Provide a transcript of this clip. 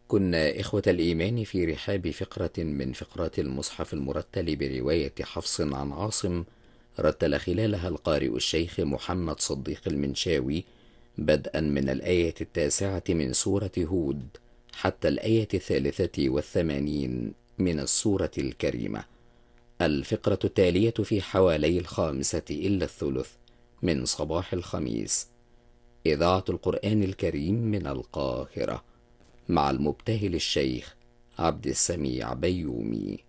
كنا إخوة الإيمان في رحاب فقرة من فقرات المصحف المرتل برواية حفص عن عاصم، رتل خلالها القارئ الشيخ محمد صديق المنشاوي بدءا من الآية 9 من سورة هود حتى الآية 83 من السورة الكريمة. الفقرة التالية في حوالي 1:05 من صباح الخميس. إذاعة القرآن الكريم من القاهرة، مع المبتهل الشيخ عبد السميع بيومي.